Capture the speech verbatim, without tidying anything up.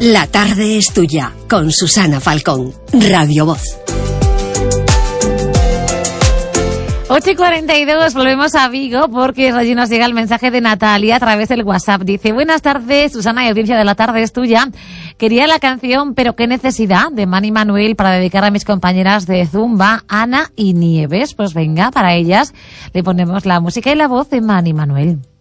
La tarde es tuya, con Susana Falcón, Radio Voz. ocho y cuarenta y dos, volvemos a Vigo porque allí nos llega el mensaje de Natalia a través del WhatsApp. Dice: buenas tardes, Susana y audiencia de La tarde es tuya. Quería la canción Pero qué necesidad, de Manny Manuel, para dedicar a mis compañeras de Zumba, Ana y Nieves. Pues venga, para ellas le ponemos la música y la voz de Manny Manuel.